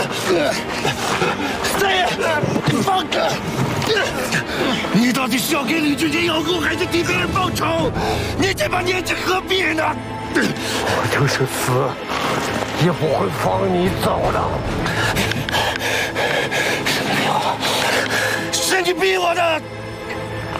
三爷，放！你到底是要给李俊杰养活，还是替别人报仇？你这把年纪何必呢？ 我就是死，也不会放你走的。 是你逼我的！